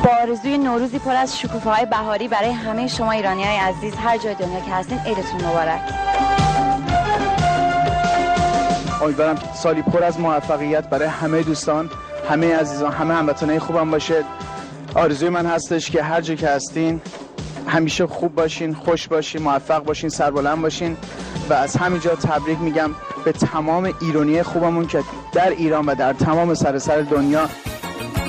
با آرزوی نوروزی پر از شکوفه‌های بهاری برای همه شما ایرانی‌های عزیز هر جای دنیا که هستین. عیدتون مبارک. امیدوارم سالی پر از موفقیت برای همه دوستان، همه عزیزان، همه هموطنای خوبم باشه. آرزوی من هستش که هر جا که هستین همیشه خوب باشین، خوش باشین، موفق باشین، سربلند باشین و از همینجا تبریک میگم به تمام ایرانی خوبمون که در ایران و در تمام سراسر دنیا